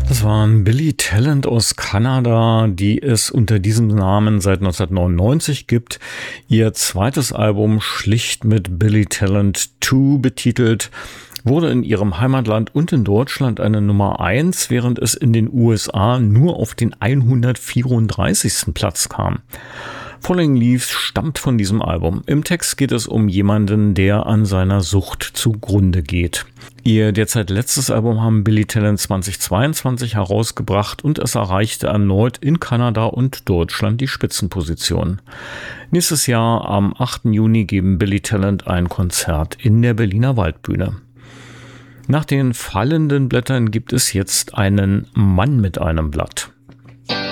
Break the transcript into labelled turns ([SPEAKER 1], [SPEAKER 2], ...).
[SPEAKER 1] Das waren Billy Talent aus Kanada, die es unter diesem Namen seit 1999 gibt. Ihr zweites Album, schlicht mit Billy Talent 2 betitelt, wurde in ihrem Heimatland und in Deutschland eine Nummer 1, während es in den USA nur auf den 134. Platz kam. Falling Leaves stammt von diesem Album. Im Text geht es um jemanden, der an seiner Sucht zugrunde geht. Ihr derzeit letztes Album haben Billy Talent 2022 herausgebracht und es erreichte erneut in Kanada und Deutschland die Spitzenposition. Nächstes Jahr am 8. Juni geben Billy Talent ein Konzert in der Berliner Waldbühne. Nach den fallenden Blättern gibt es jetzt einen Mann mit einem Blatt.